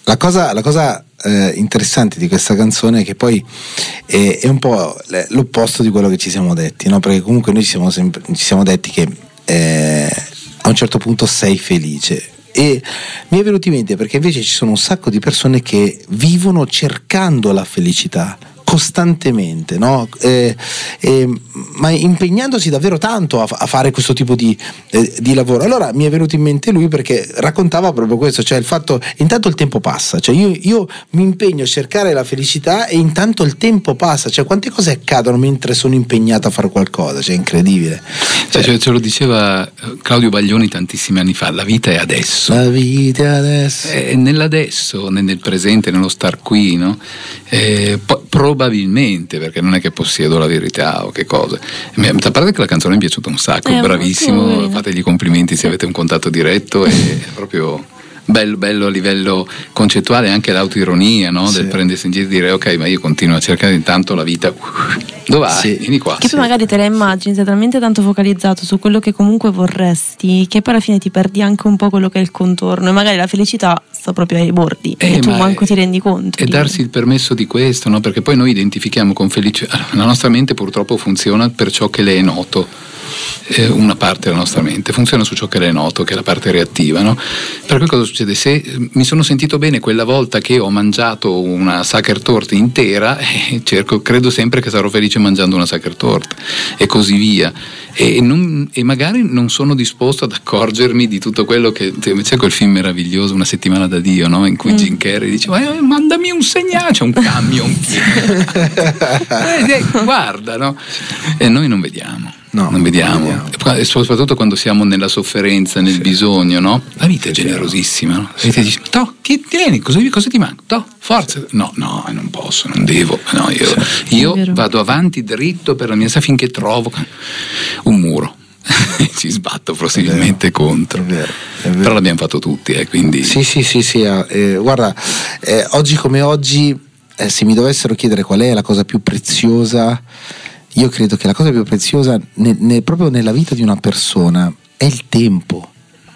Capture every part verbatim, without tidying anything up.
la cosa, la cosa eh, interessante di questa canzone è che poi è, è un po' l'opposto di quello che ci siamo detti, no? Perché comunque noi ci siamo, sempre, ci siamo detti che eh, a un certo punto sei felice. E mi è venuto in mente perché invece ci sono un sacco di persone che vivono cercando la felicità costantemente, no? Eh, eh, ma impegnandosi davvero tanto a, a fare questo tipo di, eh, di lavoro. Allora mi è venuto in mente lui perché raccontava proprio questo, cioè il fatto, intanto il tempo passa, cioè io, io mi impegno a cercare la felicità e intanto il tempo passa, cioè quante cose accadono mentre sono impegnato a fare qualcosa, cioè incredibile. Cioè, cioè, ce lo diceva Claudio Baglioni tantissimi anni fa, la vita è adesso. La vita è adesso. È nell'adesso, nel presente, nello star qui, no? Eh, po- probabilmente, perché non è che possiedo la verità o che cosa. A parte che la canzone mi è piaciuta un sacco, è bravissimo, fategli complimenti se avete un contatto diretto, è proprio bello, bello a livello concettuale, anche l'autoironia, no? Del sì. prendersi in giro e dire ok, ma io continuo a cercare intanto la vita, dove vai? Sì. Vieni qua. Che poi sì. magari te la immagini, sei talmente tanto focalizzato su quello che comunque vorresti, che poi alla fine ti perdi anche un po' quello che è il contorno, e magari la felicità sta proprio ai bordi eh, e tu manco è, ti rendi conto. E di... darsi il permesso di questo, no? Perché poi noi identifichiamo con felicità, la nostra mente purtroppo funziona per ciò che le è noto. Una parte della nostra mente funziona su ciò che le è noto, che è la parte reattiva, no? Per cui cosa succede? Se mi sono sentito bene quella volta che ho mangiato una Sachertorte intera, eh, cerco, credo sempre che sarò felice mangiando una Sachertorte e così via, e, non, e magari non sono disposto ad accorgermi di tutto quello che c'è quel film meraviglioso Una settimana da Dio, no? In cui mm. Jim Carrey dice ma mandami un segnale, c'è un camion eh, eh, guarda, no? E noi non vediamo. No, non vediamo, non vediamo. Soprattutto quando siamo nella sofferenza, nel sì. bisogno, no? La vita è generosissima, no? La vita dice, toh, tieni, cosa, cosa ti manca? Toh, forza. No, no, non posso, non devo. No, io, sì, io vado avanti dritto per la mia sa finché trovo un muro. Ci sbatto possibilmente è contro. È vero, è vero. Però l'abbiamo fatto tutti, eh, quindi. Sì, sì, sì, sì. Eh, guarda, eh, oggi come oggi, eh, se mi dovessero chiedere qual è la cosa più preziosa, io credo che la cosa più preziosa ne, ne, proprio nella vita di una persona è il tempo.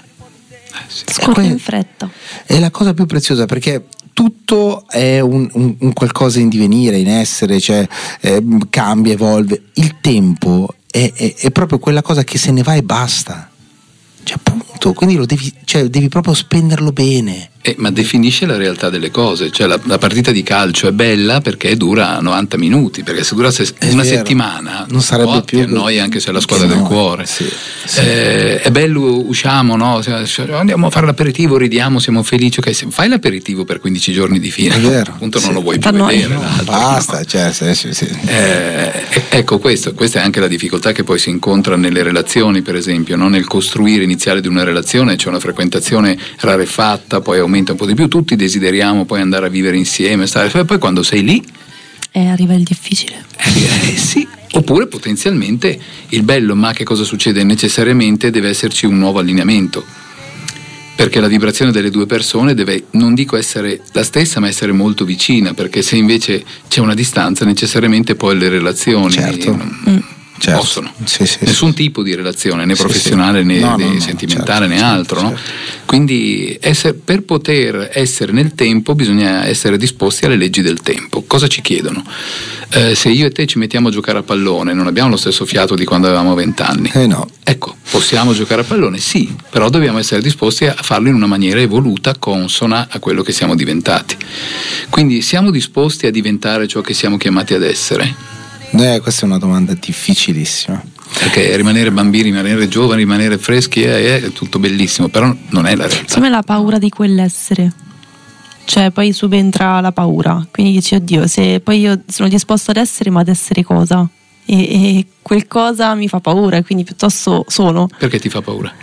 Scorre in fretta. È la cosa più preziosa perché tutto è un, un, un qualcosa in divenire, in essere, cioè eh, cambia, evolve. Il tempo è, è, è proprio quella cosa che se ne va e basta. Cioè appunto, quindi lo devi, cioè, devi proprio spenderlo bene. Eh, ma definisce la realtà delle cose, cioè la, la partita di calcio è bella perché dura novanta minuti, perché se durasse è una vero. settimana non sarebbe oh, più ti annoia anche se è la squadra del no. cuore. Sì, sì. Eh, è bello, usciamo, no? Andiamo a fare l'aperitivo, ridiamo, siamo felici. Ok, se fai l'aperitivo per quindici giorni di fila, è vero. appunto sì. non lo vuoi più Fanno vedere. No. Basta, no? cioè, sì, sì, sì. Eh, ecco, questo, questa è anche la difficoltà che poi si incontra nelle relazioni, per esempio, no? Nel costruire iniziale di una relazione c'è una frequentazione rarefatta, poi aumenta un po' di più, tutti desideriamo poi andare a vivere insieme, stare, poi quando sei lì eh, arriva il difficile. Eh, sì. Oppure potenzialmente il bello, ma che cosa succede? Necessariamente deve esserci un nuovo allineamento, perché la vibrazione delle due persone deve, non dico essere la stessa, ma essere molto vicina, perché se invece c'è una distanza necessariamente poi le relazioni certo. non, mm. certo. possono sì, sì, nessun sì. tipo di relazione, né sì, professionale sì. né, No, né no, no, sentimentale certo, né altro, certo, no? certo. Quindi essere, per poter essere nel tempo bisogna essere disposti alle leggi del tempo. Cosa ci chiedono? Eh, se io e te ci mettiamo a giocare a pallone non abbiamo lo stesso fiato di quando avevamo vent'anni. Eh no. Ecco, possiamo giocare a pallone? Sì, però dobbiamo essere disposti a farlo in una maniera evoluta, consona a quello che siamo diventati. Quindi siamo disposti a diventare ciò che siamo chiamati ad essere? Eh, questa è una domanda difficilissima. Perché rimanere bambini, rimanere giovani, rimanere freschi è, è tutto bellissimo, però non è la realtà. Secondo me la paura di quell'essere, cioè poi subentra la paura, quindi dici oddio, se poi io sono disposto ad essere, ma ad essere cosa? E, e quel cosa mi fa paura, quindi piuttosto sono. Perché ti fa paura?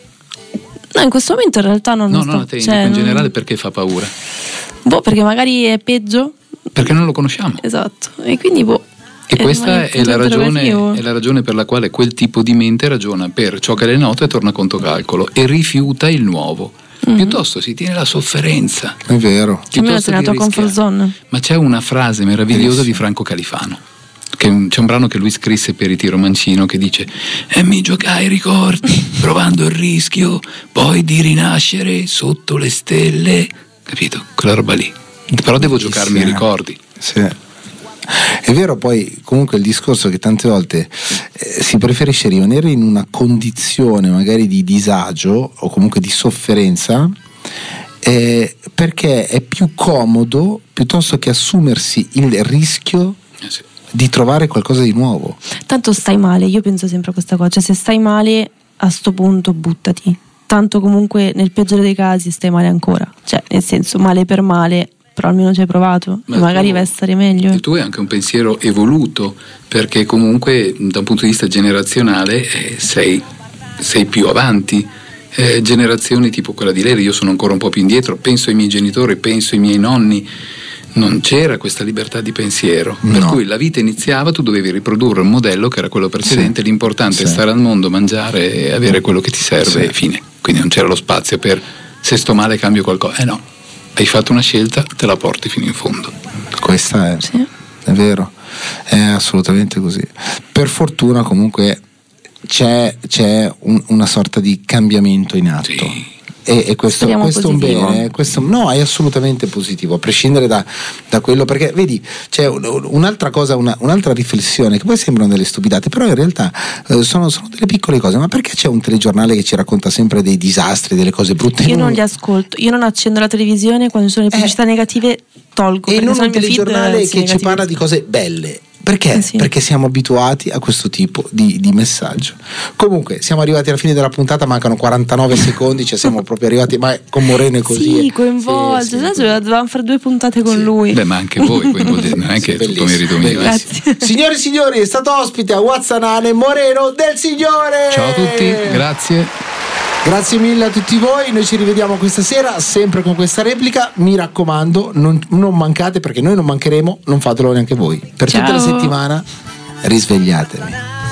No, in questo momento in realtà non no, lo sto... No, no, te, cioè, in generale perché fa paura? Boh, perché magari è peggio. Perché non lo conosciamo. Esatto, e quindi boh. E questa è la, ragione, è la ragione per la quale quel tipo di mente ragiona per ciò che le è noto e torna conto calcolo e rifiuta il nuovo. Mm-hmm. Piuttosto si tiene la sofferenza. È vero. Almeno sei nella tua comfort zone. Ma c'è una frase meravigliosa di Franco Califano, che un, c'è un brano che lui scrisse per Ritiro Mancino che dice: e mi giocai ricordi provando il rischio poi di rinascere sotto le stelle capito? Quella roba lì. Però devo giocarmi i ricordi. Sì. È vero, poi comunque il discorso è che tante volte eh, si preferisce rimanere in una condizione magari di disagio o comunque di sofferenza eh, perché è più comodo piuttosto che assumersi il rischio Eh sì. di trovare qualcosa di nuovo. Tanto stai male, io penso sempre a questa cosa, cioè se stai male a sto punto buttati, tanto comunque nel peggiore dei casi stai male ancora, cioè nel senso male per male, però almeno ci hai provato. Ma magari tu, vai a stare meglio. Il tuo è anche un pensiero evoluto, perché comunque da un punto di vista generazionale eh, sei, sei più avanti. Eh, generazioni tipo quella di lei, io sono ancora un po' più indietro, penso ai miei genitori, penso ai miei nonni, non c'era questa libertà di pensiero, no. Per cui la vita iniziava, tu dovevi riprodurre un modello che era quello precedente, sì. L'importante sì. è stare al mondo, mangiare e avere quello che ti serve sì. e fine. Quindi non c'era lo spazio per se sto male cambio qualcosa, eh no, hai fatto una scelta, te la porti fino in fondo. Questa è, Sì. è vero, è assolutamente così. Per fortuna comunque c'è, c'è un, una sorta di cambiamento in atto. Sì. E, e questo, questo è un positivo. bene, questo, no, è assolutamente positivo, a prescindere da, da quello, perché vedi, c'è un, un'altra cosa, una, un'altra riflessione che poi sembrano delle stupidate, però in realtà eh, sono, sono delle piccole cose. Ma perché c'è un telegiornale che ci racconta sempre dei disastri, delle cose brutte? Io non li ascolto, io non accendo la televisione, quando ci sono le pubblicità Eh. negative tolgo, E perché non sennò un il mio feed telegiornale si che ci negativo. parla di cose belle. Perché? Eh sì. Perché siamo abituati a questo tipo di, di messaggio. Comunque siamo arrivati alla fine della puntata, mancano quarantanove secondi, cioè siamo proprio arrivati, ma con Moreno è così. Sì, eh. coinvolge, Sì, sì, adesso sì. dovevamo fare due puntate con Sì. lui. Beh, ma anche voi, coinvolgete, non è che è tutto merito mio. bellissimo. Grazie. Signori e signori, è stato ospite a Wazzanane Moreno del Signore. Ciao a tutti, grazie. Grazie mille a tutti voi, noi ci rivediamo questa sera sempre con questa replica, mi raccomando non, non mancate, perché noi non mancheremo, non fatelo neanche voi. Per Ciao. tutta la settimana risvegliatevi.